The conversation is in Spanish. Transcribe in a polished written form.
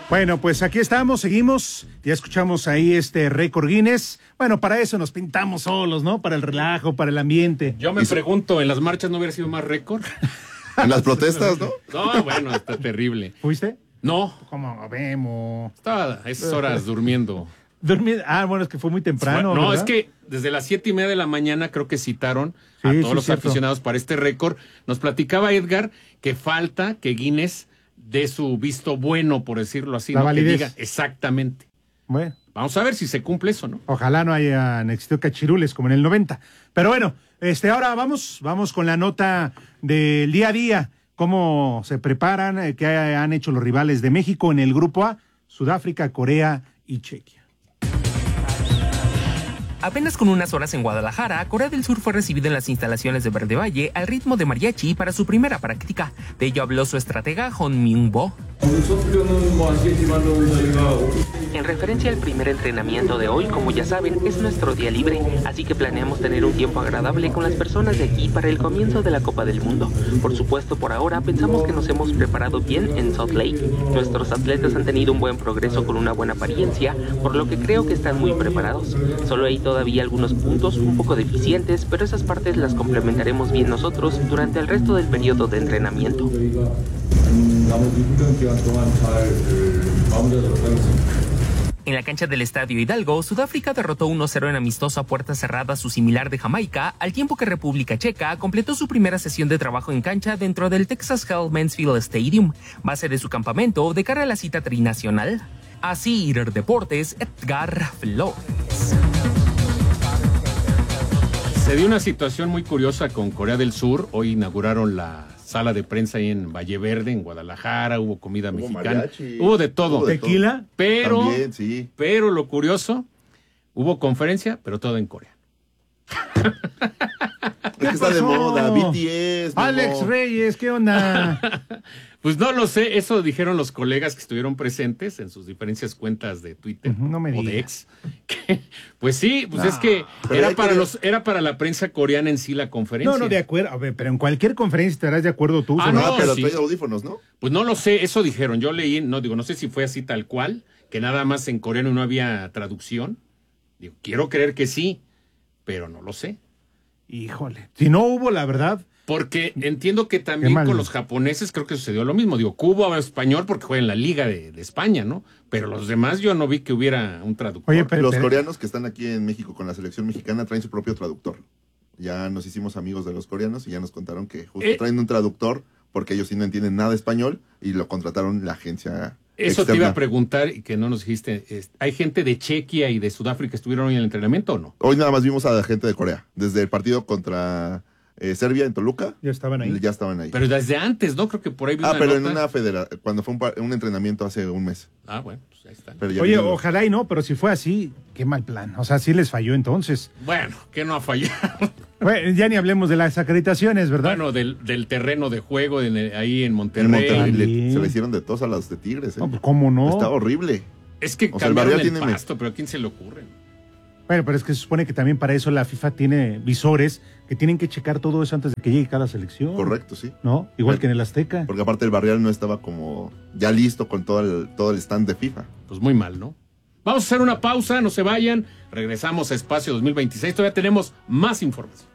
Bueno, pues aquí estamos, seguimos, ya escuchamos ahí este récord Guinness. Bueno, para eso nos pintamos solos, ¿no? Para el relajo, para el ambiente. Yo me pregunto, ¿en las marchas no hubiera sido más récord? En las protestas, ¿no? No, bueno, está terrible. ¿Fuiste? No. ¿Cómo vemos? Estaba a esas horas durmiendo. Bueno, es que fue muy temprano. No, ¿verdad? es que desde las 7:30 de la mañana creo que citaron a todos los aficionados para este récord. Nos platicaba Edgar que falta que Guinness dé su visto bueno, por decirlo así, La ¿no? validez. Que diga exactamente. Bueno. Vamos a ver si se cumple eso, ¿no? Ojalá no hayan existido cachirules como en el 90. Pero bueno, ahora vamos con la nota del día a día. Cómo se preparan, qué han hecho los rivales de México en el grupo A, Sudáfrica, Corea y Chequia. Apenas con unas horas en Guadalajara, Corea del Sur fue recibido en las instalaciones de Verde Valle al ritmo de mariachi para su primera práctica. De ello habló su estratega Hon Myung-bo. En referencia al primer entrenamiento de hoy, como ya saben, es nuestro día libre, así que planeamos tener un tiempo agradable con las personas de aquí para el comienzo de la Copa del Mundo. Por supuesto, por ahora pensamos que nos hemos preparado bien en Salt Lake. Nuestros atletas han tenido un buen progreso con una buena apariencia, por lo que creo que están muy preparados. Solo hay todavía algunos puntos un poco deficientes, pero esas partes las complementaremos bien nosotros durante el resto del periodo de entrenamiento. En la cancha del Estadio Hidalgo, Sudáfrica derrotó 1-0 en amistoso a puerta cerrada su similar de Jamaica, al tiempo que República Checa completó su primera sesión de trabajo en cancha dentro del Texas Hell Mansfield Stadium, base de su campamento de cara a la cita trinacional. Así, Deportes, Edgar Flores. Se dio una situación muy curiosa con Corea del Sur. Hoy inauguraron la sala de prensa ahí en Valle Verde, en Guadalajara. Hubo comida mexicana. Mariachi. Hubo de todo. ¿Tequila? Pero, también, sí. pero lo curioso, hubo conferencia, pero todo en Corea. Es que está de moda, BTS. Alex Reyes, ¿qué onda? Pues no lo sé, eso dijeron los colegas que estuvieron presentes en sus diferentes cuentas de Twitter No me o de digas. X. Pues sí, pues es que era para la prensa coreana en sí la conferencia. No, de acuerdo. A ver, pero en cualquier conferencia estarás de acuerdo tú. No, pero sí. trae audífonos, ¿no? Pues no lo sé, eso dijeron. Yo leí, no sé si fue así tal cual, que nada más en coreano no había traducción. Digo, quiero creer que sí, pero no lo sé. Híjole. Si no hubo, la verdad. Porque entiendo que también con los japoneses creo que sucedió lo mismo. Digo, Cuba habla español porque juega en la Liga de España, ¿no? Pero los demás yo no vi que hubiera un traductor. Oye, pero Los coreanos que están aquí en México con la selección mexicana traen su propio traductor. Ya nos hicimos amigos de los coreanos y ya nos contaron que justo traen un traductor porque ellos sí no entienden nada de español y lo contrataron la agencia Eso externa. te iba a preguntar y que no nos dijiste. ¿Hay gente de Chequia y de Sudáfrica que estuvieron hoy en el entrenamiento o no? Hoy nada más vimos a la gente de Corea. Desde el partido contra Serbia en Toluca. Ya estaban ahí. Ya estaban ahí. Pero desde antes, ¿no? Creo que por ahí vi una pero nota. en una cuando fue un entrenamiento hace un mes. Ah, bueno, pues ahí está. Pero ya Oye, vino- ojalá y no, pero si fue así, qué mal plan. O sea, sí les falló entonces. Bueno, que no ha fallado. Bueno, ya ni hablemos de las acreditaciones, ¿verdad? Bueno, del terreno de juego ahí en en Monterrey. Monterrey Sí. se le hicieron de tos a las de Tigres. No, pues, ¿cómo no? Está horrible. Es que O sea, el cambiaron Barrial el tiene- pasto, pero ¿a quién se le ocurre? Bueno, pero es que se supone que también para eso la FIFA tiene visores que tienen que checar todo eso antes de que llegue cada selección. Correcto, sí. ¿No? Igual que en el Azteca. Porque aparte el Barrial no estaba como ya listo con todo el stand de FIFA. Pues muy mal, ¿no? Vamos a hacer una pausa, no se vayan. Regresamos a Espacio 2026. Todavía tenemos más información.